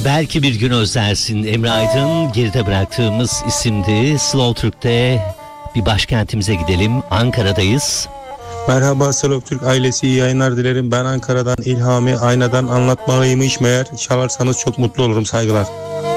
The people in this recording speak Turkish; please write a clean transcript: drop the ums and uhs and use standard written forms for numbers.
Belki bir gün özlersin. Emre Aydın geride bıraktığımız isimdi. Slow Türk'te bir başkentimize gidelim. Ankara'dayız. Merhaba Slow Türk ailesi, iyi yayınlar dilerim. Ben Ankara'dan İlhami, aynadan anlatmalıymış meğer. Çalarsanız çok mutlu olurum, saygılar.